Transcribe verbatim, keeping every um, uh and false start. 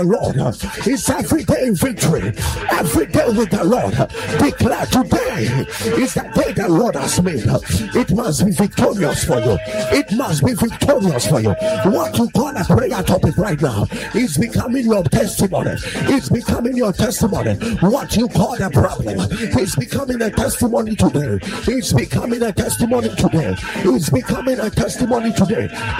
Lord is every day victory. Every day with the Lord. Declare today is the day the Lord has made. It must be victorious for you. It must be victorious for you. What you call a prayer topic right now is becoming your testimony. It's becoming your testimony. What you call a problem is becoming a testimony today. It's becoming a testimony today. It's becoming a testimony today.